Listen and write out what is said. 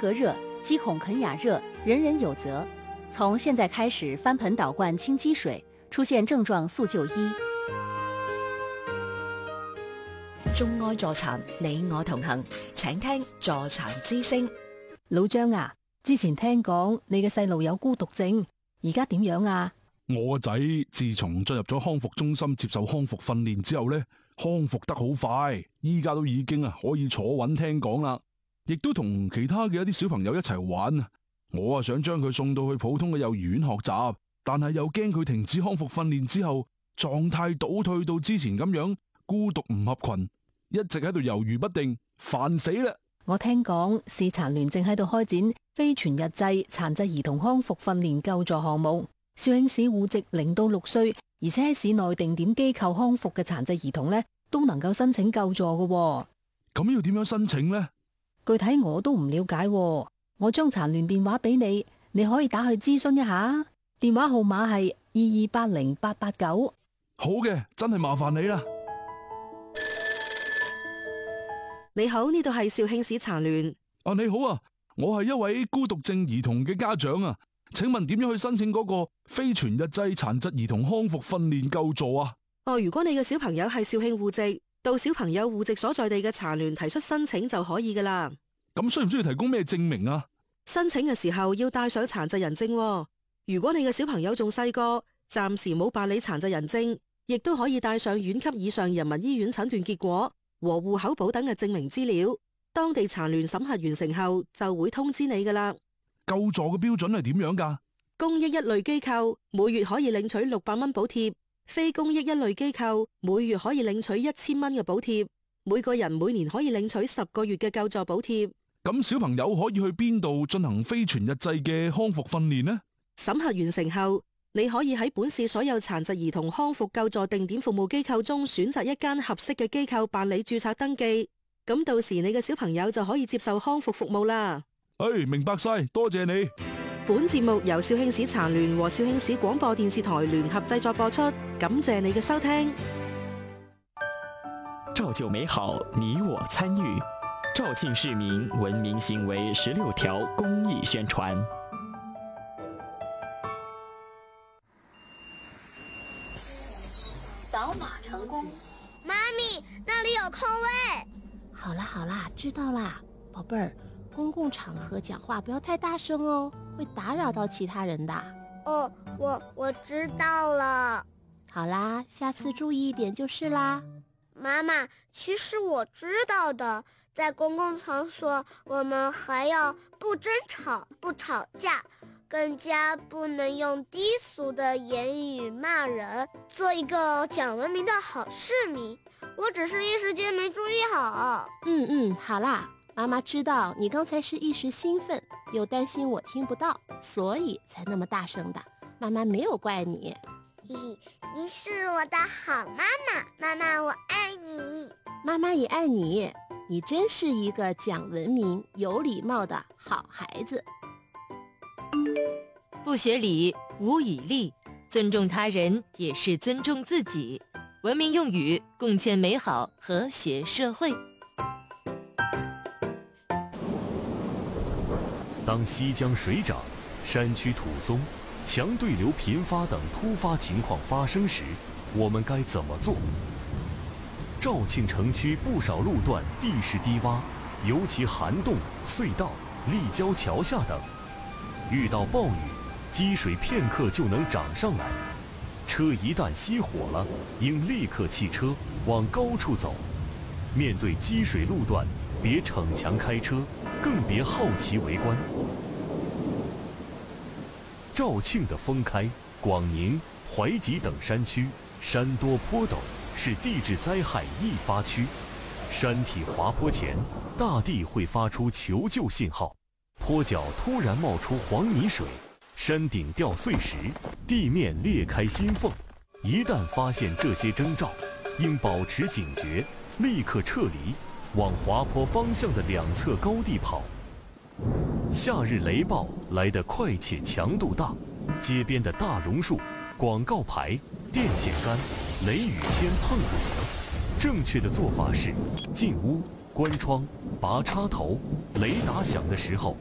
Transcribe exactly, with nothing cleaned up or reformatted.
格热，积孔肯雅热，人人有责。从现在开始翻盆倒罐清积水，出現症狀速就醫。 眾愛助殘，你我同行，請聽助殘之聲。 老張啊，之前聽講你嘅細路有孤獨症，而家點樣啊？ 我個仔自從進入咗康復中心接受康復訓練之後呢，康復得好快，依家都已經啊可以坐穩聽講啦，亦都同其他嘅一啲小朋友一齊玩啊。我啊想將佢送到去普通嘅幼兒園學習，但係又驚佢停止康復訓練之後狀態倒退到之前咁樣，孤獨唔合群，一直喺度猶豫不定，煩死啦！ 我聽講市殘聯正喺度開展非全日制殘疾兒童康復訓練救助項目，肇慶市戶籍零到六歲，而且喺市內定點機構康復嘅殘疾兒童呢，都能夠申請救助嘅喎。 咁要點樣申請呢？ 具體我都唔了解喎，我將殘聯電話俾你，你可以打去諮詢一下，電話號碼係二二八零八八九。 好嘅，真係麻煩你啦。 你好，呢度係肇慶市殘聯。 啊，你好啊，我係一位孤獨症兒童嘅家長啊，請問點樣去申請嗰個非全日制殘疾兒童康復訓練救助啊？ 哦，如果你嘅小朋友係肇慶戶籍，到小朋友戶籍所在地嘅殘聯提出申請就可以噶啦。 咁需唔需要提供咩證明啊？ 申請嘅時候要帶上殘疾人證喎。如果你嘅小朋友仲細個，暫時冇辦理殘疾人證，亦都可以帶上縣級以上人民醫院診斷結果和戶口簿等嘅證明資料，當地殘聯審核完成後就會通知你噶啦。 救助嘅標準係點樣噶？ 公益一類機構每月可以領取六百蚊補貼，非公益一類機構每月可以領取一千蚊嘅補貼，每個人每年可以領取十個月嘅救助補貼。 咁小朋友可以去邊度進行非全日制嘅康復訓練呢？ 審核完成後，你可以喺本市所有殘疾兒童康復救助定點服務機構中選擇一間合適嘅機構辦理註冊登記，咁到時你嘅小朋友就可以接受康復服務啦。 誒，明白晒，多謝你。 本節目由肇慶市殘聯和肇慶市廣播電視台聯合製作播出，感謝你嘅收聽。 造就美好，你我參與。肇慶市民文明行為十六條公益宣傳。 掃碼成功。 媽咪，那裡有空位。 好啦好啦，知道啦，寶貝兒，公共場合講話不要太大聲哦，會打擾到其他人的。 哦，我我知道了。 好啦，下次注意一點就是啦。 媽媽，其實我知道的，在公共場所，我們還要不爭吵、不吵架，更加不能用低俗的言語罵人，做一個講文明的好市民。我只是一時間沒注意好。 嗯嗯，好啦，媽媽知道你剛才是一時興奮，又擔心我聽不到，所以才那麼大聲的。媽媽沒有怪你。 嘿嘿，你是我的好媽媽，媽媽我愛你。 媽媽也愛你，你真是一個講文明、有禮貌的好孩子。 不學禮，無以立，尊重他人也是尊重自己。文明用語，共建美好和諧社會。 當西江水漲、山區土鬆、強對流頻發等突發情況發生時，我們該怎麼做？肇慶城區不少路段地勢低窪，尤其涵洞、隧道、立交橋下等，遇到暴雨，積水片刻就能漲上來。車一旦熄火了，應立刻棄車，往高處走。面對積水路段，別逞強開車，更別好奇圍觀。肇慶的封開、廣寧、懷集等山區，山多坡陡，是地質災害易發區。山體滑坡前，大地會發出求救信號，坡腳突然冒出黃泥水，山頂掉碎石，地面裂開心縫。一旦發現這些徵兆，應保持警覺，立刻撤離，往滑坡方向的兩側高地跑。夏日雷暴來得快且強度大，街邊的大榕樹、廣告牌、電線桿、雷雨天碰不得。正確的做法是進屋、關窗、拔插頭，雷打響的時候